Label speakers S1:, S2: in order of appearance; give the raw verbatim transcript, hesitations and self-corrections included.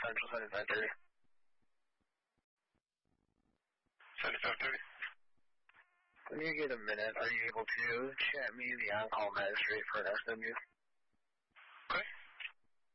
S1: Central seventy-five thirty. seventy-five thirty. When you get a minute, are you able to chat me the on-call magistrate for an S W?